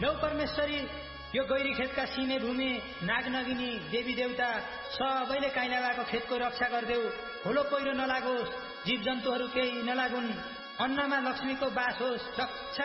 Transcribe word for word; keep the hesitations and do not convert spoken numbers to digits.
लौ परमेश्वरी, यो गैरी खेतका सिमे भूमि नागनगिनी देवी देवता सबैले काइलाबाको खेतको रक्षा गर्देऊ। खोलो पहिरो नलागोस्, जीव जन्तुहरू केही नलागुन्, अन्नमा लक्ष्मीको बास होस्, रक्षा